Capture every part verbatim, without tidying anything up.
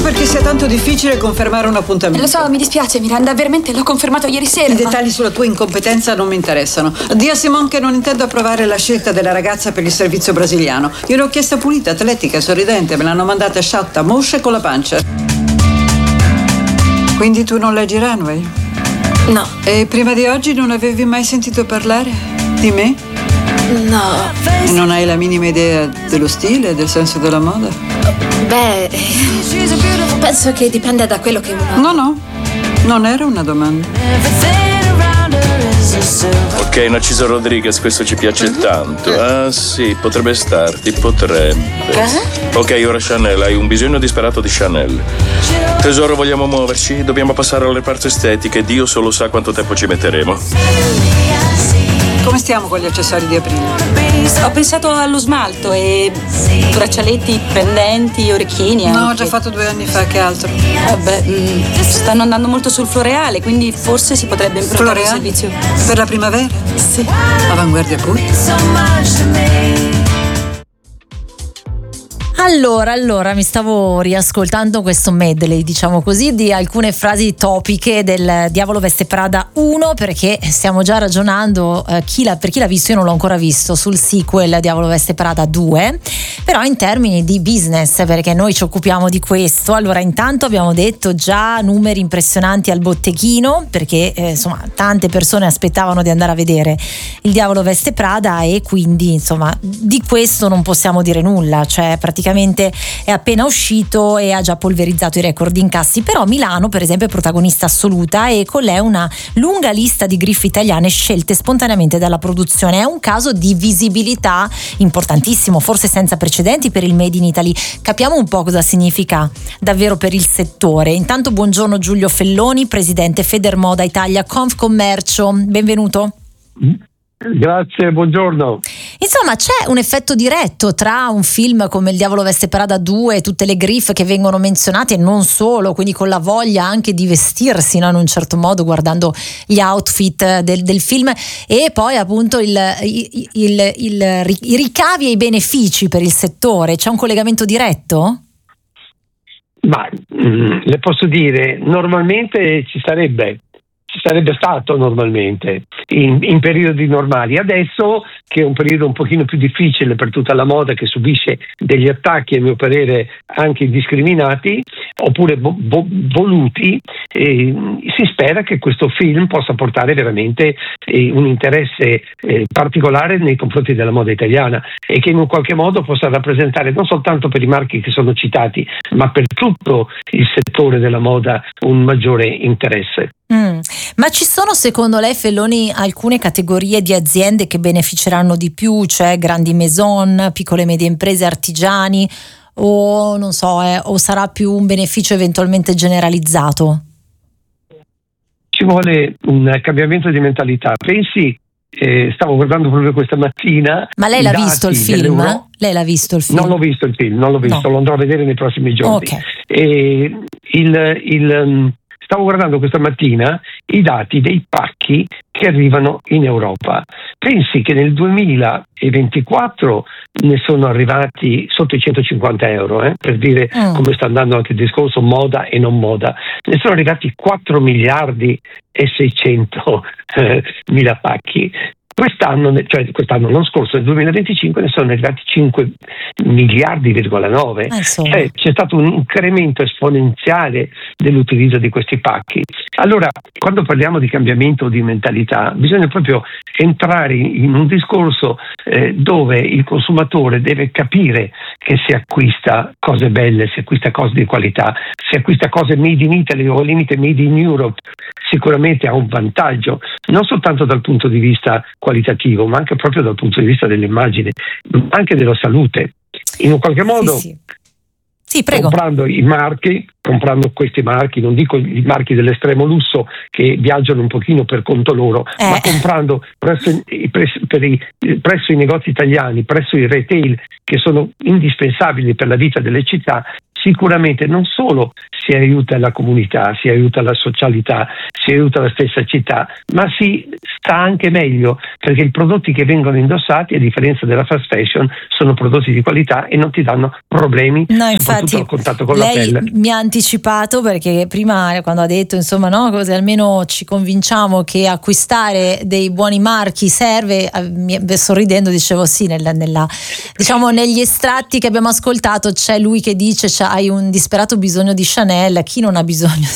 perché sia tanto difficile confermare un appuntamento. Lo so, mi dispiace Miranda, veramente l'ho confermato ieri sera. I ma... dettagli sulla tua incompetenza non mi interessano. Dì a Simone che non intendo approvare la scelta della ragazza per il servizio brasiliano. Io l'ho chiesta pulita, atletica, sorridente, me l'hanno mandata sciatta, moscia e con la pancia. Quindi tu non leggi Runway? No. E prima di oggi non avevi mai sentito parlare di me? No. E non hai la minima idea dello stile e del senso della moda? Beh, penso che dipenda da quello che uno... No, no, non era una domanda. Ok, Narciso Rodriguez, questo ci piace tanto. Ah sì, potrebbe starti, potrebbe. Cosa? Ok, ora Chanel, hai un bisogno disperato di Chanel. Tesoro, vogliamo muoverci? Dobbiamo passare alle parti estetiche. Dio solo sa quanto tempo ci metteremo. Come stiamo con gli accessori di aprile? Ho pensato allo smalto e braccialetti, pendenti, orecchini. No, ho anche. già fatto due anni fa, che altro? Vabbè, mh, stanno andando molto sul floreale, quindi forse si potrebbe improntare il Floreale? servizio. Per la primavera? Sì. Avanguardia pure. Allora, allora, mi stavo riascoltando questo medley, diciamo così, di alcune frasi topiche del Diavolo Veste Prada uno, perché stiamo già ragionando, eh, chi l'ha, per chi l'ha visto, io non l'ho ancora visto, sul sequel Diavolo Veste Prada due, però in termini di business, perché noi ci occupiamo di questo. Allora, intanto abbiamo detto già numeri impressionanti al botteghino, perché eh, insomma tante persone aspettavano di andare a vedere il Diavolo Veste Prada, e quindi insomma di questo non possiamo dire nulla, cioè praticamente è appena uscito e ha già polverizzato i record di incassi. Però Milano, per esempio, è protagonista assoluta, e con lei una lunga lista di griffe italiane scelte spontaneamente dalla produzione. È un caso di visibilità importantissimo, forse senza precedenti per il Made in Italy. Capiamo un po' cosa significa davvero per il settore. Intanto buongiorno Giulio Felloni, presidente Federmoda Italia Confcommercio, benvenuto. Grazie, buongiorno. Insomma, c'è un effetto diretto tra un film come Il Diavolo Veste Prada due e tutte le griffe che vengono menzionate, e non solo, quindi con la voglia anche di vestirsi, no, in un certo modo, guardando gli outfit del, del film, e poi appunto il, il, il, il, i ricavi e i benefici per il settore. C'è un collegamento diretto? Ma mh, le posso dire, normalmente ci sarebbe. Ci sarebbe stato normalmente in, in periodi normali. Adesso, che è un periodo un pochino più difficile per tutta la moda, che subisce degli attacchi, a mio parere anche indiscriminati oppure bo- bo- voluti, eh, si spera che questo film possa portare veramente eh, un interesse eh, particolare nei confronti della moda italiana, e che in un qualche modo possa rappresentare non soltanto per i marchi che sono citati, ma per tutto il settore della moda un maggiore interesse. Mm. Ma ci sono, secondo lei, Felloni, alcune categorie di aziende che beneficeranno di più, cioè grandi maison, piccole e medie imprese, artigiani, o non so, eh, o sarà più un beneficio eventualmente generalizzato? Ci vuole un cambiamento di mentalità. Pensi, eh, stavo guardando proprio questa mattina. Ma lei l'ha visto il film? Lei l'ha visto il film? Non l'ho visto il film, non l'ho visto, No. lo andrò a vedere nei prossimi giorni. Okay. E il, il, um, stavo guardando questa mattina i dati dei pacchi che arrivano in Europa. Pensi che nel duemilaventiquattro ne sono arrivati sotto i centocinquanta euro, eh, per dire Mm. come sta andando anche il discorso moda e non moda. Ne sono arrivati quattro miliardi e seicento mila pacchi. Quest'anno, cioè quest'anno, l'anno scorso, nel duemilaventicinque, ne sono arrivati cinque miliardi virgola nove. Ah, insomma. Cioè, c'è stato un incremento esponenziale dell'utilizzo di questi pacchi. Allora, quando parliamo di cambiamento di mentalità, bisogna proprio entrare in un discorso eh, dove il consumatore deve capire che se acquista cose belle, se acquista cose di qualità, se acquista cose made in Italy o al limite made in Europe, sicuramente ha un vantaggio, non soltanto dal punto di vista qualitativo, ma anche proprio dal punto di vista dell'immagine, anche della salute. In un qualche modo, Sì, sì. Sì, prego. comprando i marchi, comprando questi marchi, non dico i marchi dell'estremo lusso che viaggiano un pochino per conto loro, Eh. ma comprando presso i, presso, per i, presso i negozi italiani, presso i retail che sono indispensabili per la vita delle città, sicuramente non solo si aiuta la comunità, si aiuta la socialità, si aiuta la stessa città, ma si sta anche meglio, perché i prodotti che vengono indossati, a differenza della fast fashion, sono prodotti di qualità e non ti danno problemi, no, infatti, a contatto con lei la pelle. Mi ha anticipato, perché prima quando ha detto insomma no, così almeno ci convinciamo che acquistare dei buoni marchi serve, mi, sorridendo dicevo sì, nella, nella, diciamo negli estratti che abbiamo ascoltato c'è lui che dice c'è, hai un disperato bisogno di Chanel, chi non ha bisogno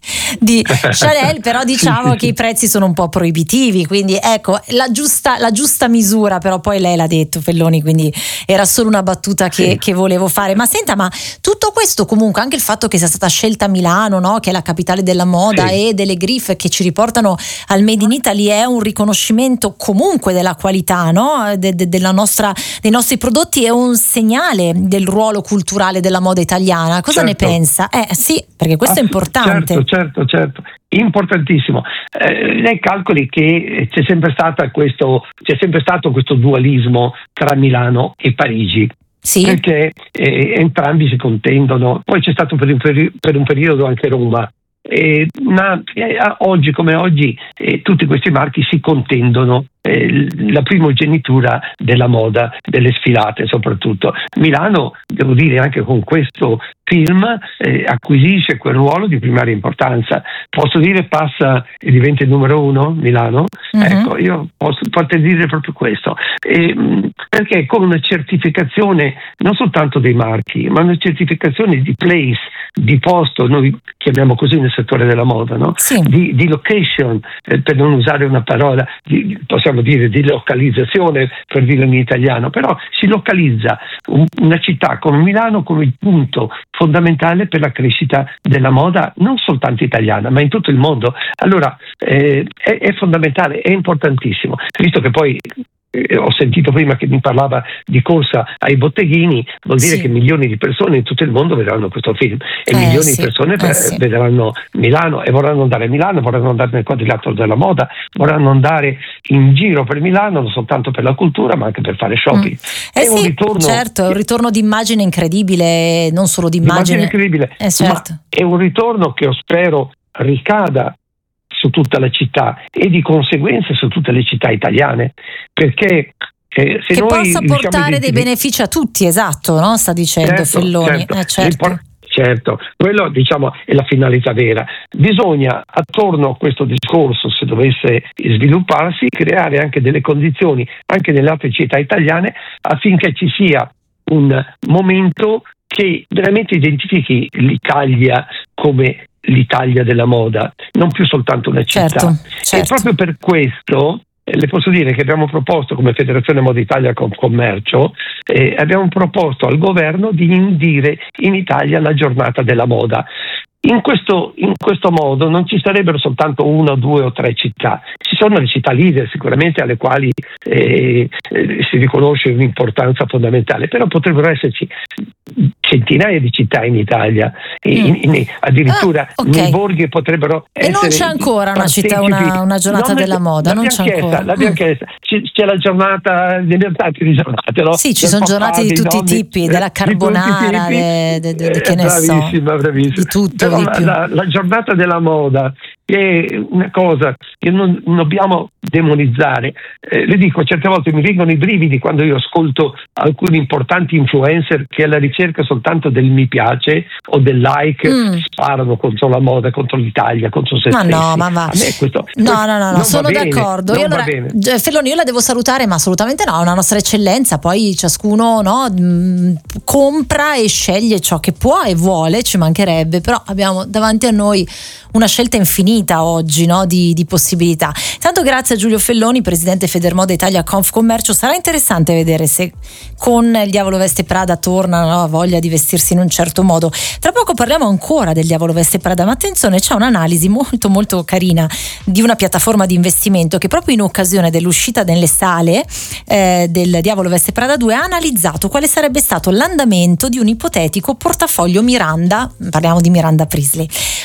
di Chanel, però diciamo che i prezzi sono un po' proibitivi, quindi ecco la giusta, la giusta misura, però poi lei l'ha detto, Felloni, quindi era solo una battuta che, sì. che volevo fare. Ma senta, ma tutto questo comunque, anche il fatto che sia stata scelta Milano, no, che è la capitale della moda, sì. e delle griffe che ci riportano al Made in Italy, è un riconoscimento comunque della qualità, no? de, de, della nostra, dei nostri prodotti, è un segnale del ruolo culturale della moda italiana. Cosa certo. ne pensa? Eh sì, perché questo ah, è importante. Certo, certo, certo, importantissimo. Eh, lei calcoli che c'è sempre stata questo, c'è sempre stato questo dualismo tra Milano e Parigi. Sì. Perché eh, entrambi si contendono. Poi c'è stato per un, peri- per un periodo anche Roma. Eh, ma eh, oggi come oggi eh, tutti questi marchi si contendono. Eh, la primogenitura della moda, delle sfilate soprattutto. Milano, devo dire, anche con questo film eh, acquisisce quel ruolo di primaria importanza. Posso dire passa e diventa il numero uno Milano? Mm-hmm. Ecco, io posso, posso dire proprio questo. Eh, perché con una certificazione non soltanto dei marchi, ma una certificazione di place, di posto, noi chiamiamo così nel settore della moda, no? Sì. Di, di location, eh, per non usare una parola, di, possiamo dire di localizzazione, per dirlo in italiano, però si localizza un, una città come Milano come il punto fondamentale per la crescita della moda, non soltanto italiana, ma in tutto il mondo. Allora eh, è, è fondamentale, è importantissimo, visto che poi eh, ho sentito prima che mi parlava di corsa ai botteghini, vuol dire sì. che milioni di persone in tutto il mondo vedranno questo film e eh, milioni sì. di persone eh, sì. vedranno Milano e vorranno andare a Milano, vorranno andare nel quadrilatero della moda, vorranno andare in giro per Milano non soltanto per la cultura ma anche per fare shopping. Mm. Eh è sì, un ritorno, certo, è un ritorno d'immagine incredibile, non solo d'immagine, incredibile, eh, certo. ma è un ritorno che io spero ricada su tutta la città e di conseguenza su tutte le città italiane, perché eh, se che noi possa portare diciamo, dei benefici a tutti, esatto, no? Sta dicendo certo, Felloni. Certo. Eh, certo. Certo, quello diciamo è la finalità vera. Bisogna attorno a questo discorso, se dovesse svilupparsi, creare anche delle condizioni anche nelle altre città italiane affinché ci sia un momento che veramente identifichi l'Italia come l'Italia della moda, non più soltanto una città. Certo, certo. E proprio per questo eh, le posso dire che abbiamo proposto come Federazione Moda Italia con Commercio, eh, abbiamo proposto al governo di indire in Italia la giornata della moda. In questo, in questo modo non ci sarebbero soltanto una, due o tre città, ci sono le città leader sicuramente alle quali eh, eh, si riconosce un'importanza fondamentale, però potrebbero esserci centinaia di città in Italia, mm. in, in, addirittura ah, okay. nei borghi potrebbero essere. E non c'è ancora una città, una, una giornata non della moda, non c'è chiesta, ancora. L'abbiamo mm. chiesta. C'è, c'è la giornata delle tanti di giornate, no? Sì, ci sono giornate di tutti i tipi, della carbonara, de, de, de, de, che ne so, bravissima. di tutto. Però la, la, la giornata della moda è una cosa che non, non dobbiamo demonizzare. Eh, le dico, certe volte mi vengono i brividi quando io ascolto alcuni importanti influencer che alla ricerca soltanto del mi piace o del like mm. sparano contro la moda, contro l'Italia, contro se ma stessi. No, ma va. A me questo, no, no, no, no sono d'accordo. Bene, io allora, Felloni, io la devo salutare, ma assolutamente no, è una nostra eccellenza. Poi ciascuno no, mh, compra e sceglie ciò che può e vuole, ci mancherebbe, però abbiamo davanti a noi una scelta infinita oggi, no, di, di possibilità. Tanto grazie a Giulio Felloni, presidente Federmoda Italia Confcommercio. Sarà interessante vedere se con il Diavolo Veste Prada torna no, voglia di vestirsi in un certo modo. Tra poco parliamo ancora del Diavolo Veste Prada, ma attenzione, c'è un'analisi molto molto carina di una piattaforma di investimento che proprio in occasione dell'uscita nelle sale eh, del Diavolo Veste Prada due ha analizzato quale sarebbe stato l'andamento di un ipotetico portafoglio Miranda, parliamo di Miranda Priestly.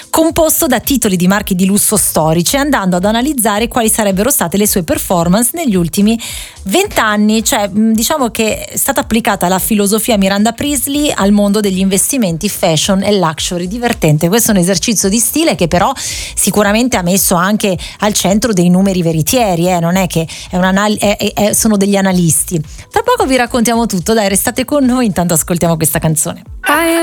composto da titoli di marchi di lusso storici, andando ad analizzare quali sarebbero state le sue performance negli ultimi vent'anni. Cioè, diciamo che è stata applicata la filosofia Miranda Priestly al mondo degli investimenti fashion e luxury. Divertente, questo è un esercizio di stile che però sicuramente ha messo anche al centro dei numeri veritieri, eh? Non è che è un'anal- è, è, è, sono degli analisti. Tra poco vi raccontiamo tutto, dai, restate con noi, intanto ascoltiamo questa canzone.